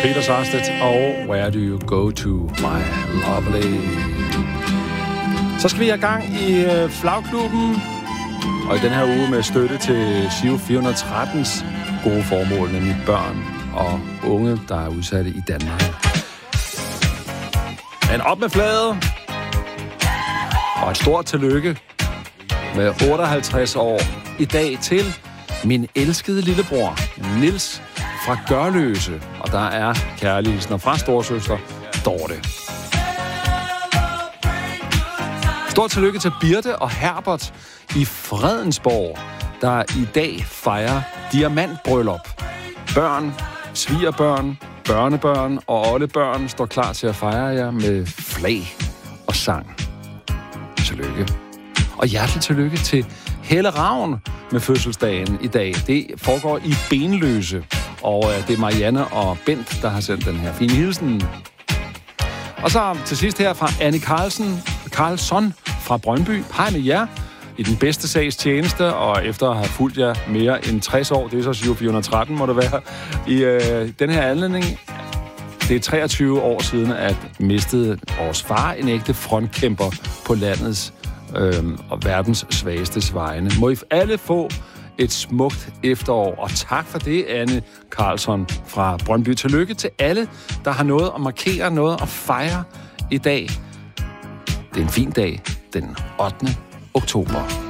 Peter Sarstedt og Where Do You Go To, My Lovely. Så skal vi have gang i Flagklubben, og i den her uge med støtte til Giro 413's gode formål, nemlig børn og unge, der er udsatte i Danmark. Men op med flaget, og et stort tillykke med 58 år i dag til min elskede lillebror, Nils fra Gørløse. Og der er kærligheden fra storsøster Dorte. Stort tillykke til Birte og Herbert i Fredensborg, der i dag fejrer diamantbryllup. Børn, svigerbørn, børnebørn og oldebørn står klar til at fejre jer med flag og sang. Tillykke. Og hjertelig tillykke til Helle Ravn med fødselsdagen i dag. Det foregår i Benløse, og det er Marianne og Bent, der har sendt den her fine hilsen. Og så til sidst her fra Annie Carlson fra Brøndby. Hej med jer i den bedste sags tjeneste, og efter at have fulgt jer mere end 60 år, det er så Giro 413 må det være, i den her anledning. Det er 23 år siden, at mistede vores far, en ægte frontkæmper på landets og verdens svageste vegne. Må I alle få et smukt efterår, og tak for det, Anne Carlson fra Brøndby. Tillykke til alle, der har noget at markere, noget at fejre i dag. Det er en fin dag, den 8. oktober.